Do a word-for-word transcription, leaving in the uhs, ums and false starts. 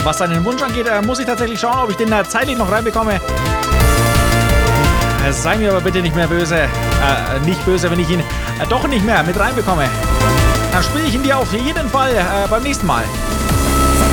Was seinen Wunsch angeht, äh, muss ich tatsächlich schauen, ob ich den äh, zeitlich noch reinbekomme. Äh, sei mir aber bitte nicht mehr böse. Äh, nicht böse, wenn ich ihn äh, doch nicht mehr mit reinbekomme. Dann spiele ich ihn dir auf jeden Fall äh, beim nächsten Mal.